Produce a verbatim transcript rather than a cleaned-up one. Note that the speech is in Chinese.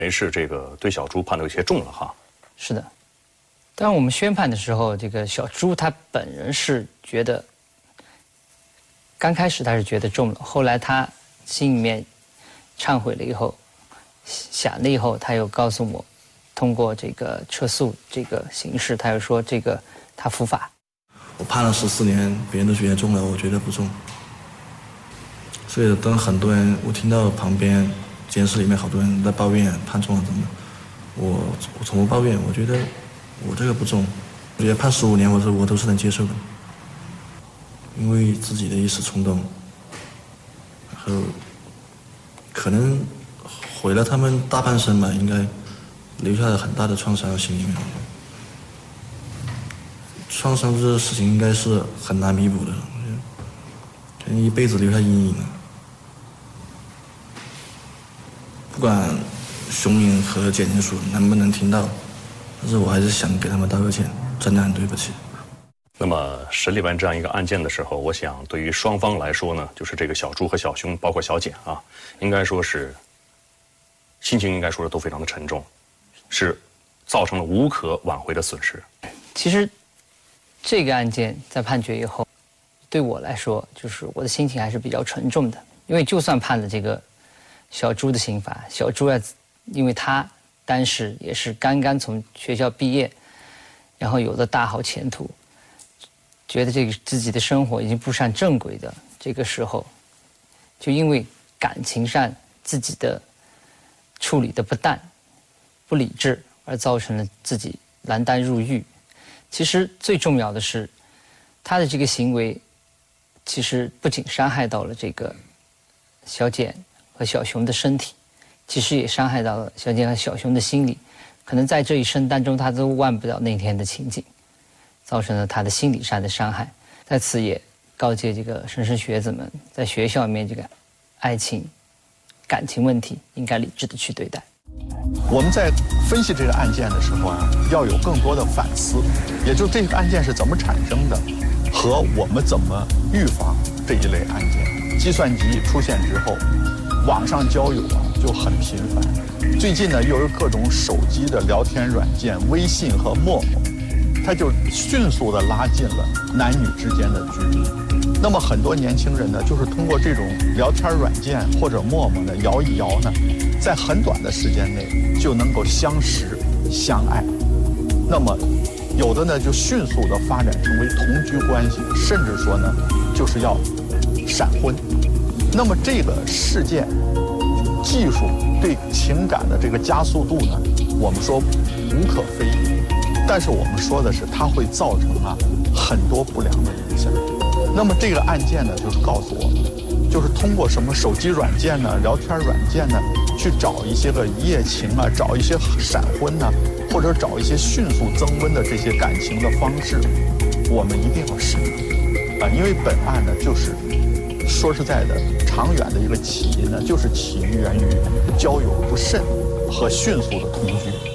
没是这个对小朱判的有些重了哈。 是的，当我们宣判的时候，这个小朱他本人是觉得，刚开始他是觉得重了，后来他心里面忏悔了以后，想了以后，他又告诉我，通过这个撤诉这个形式，他又说这个他伏法。 我判了十四年，别人都觉得重了，我觉得不重。所以当很多人，我听到旁边监室里面好多人在抱怨判重了怎么，我我从不抱怨，我觉得我这个不重，我觉得判十五年，我说我都是能接受的，因为自己的一时冲动，然后可能毁了他们大半生吧，应该留下了很大的创伤心里面。创伤这个事情应该是很难弥补的，可能一辈子留下阴影了。不管熊明和检察署能不能听到，但是我还是想给他们道个歉，真的很对不起。 那么审理完这样一个案件的时候，我想对于双方来说呢，就是这个小朱和小熊，包括小简啊，应该说是心情应该说是都非常的沉重，是造成了无可挽回的损失。 其实这个案件在判决以后，对我来说，就是我的心情还是比较沉重的，因为就算判了这个小朱的刑罚，小朱要，因为他当时也是刚刚从学校毕业，然后有了大好前途，觉得这个自己的生活已经步上正轨的这个时候，就因为感情上自己的处理的不当、不理智，而造成了自己锒铛入狱。其实最重要的是，他的这个行为，其实不仅伤害到了这个小简和小熊的身体，其实也伤害到了小简和小熊的心理。可能在这一生当中，他都忘不了那天的情景，造成了他的心理上的伤害。在此也告诫这个莘莘学子们，在学校里面这个爱情、感情问题，应该理智的去对待。 我们在分析这个案件的时候啊，要有更多的反思，也就是这个案件是怎么产生的，和我们怎么预防这一类案件。计算机出现之后，网上交友啊就很频繁。最近呢，又有各种手机的聊天软件，微信和陌陌，它就迅速地拉近了男女之间的距离。那么很多年轻人呢，就是通过这种聊天软件或者陌陌呢摇一摇呢，在很短的时间内就能够相识相爱。那么有的呢就迅速地发展成为同居关系，甚至说呢就是要闪婚。那么这个事件技术对情感的这个加速度呢，我们说无可非议，但是我们说的是它会造成啊很多不良的影响。那么这个案件呢，就是告诉我们，就是通过什么手机软件呢、聊天软件呢，去找一些个一夜情啊，找一些闪婚呢，或者找一些迅速增温的这些感情的方式，我们一定要慎重啊，因为本案呢，就是说实在的，长远的一个起因呢，就是起源于交友不慎和迅速的同居。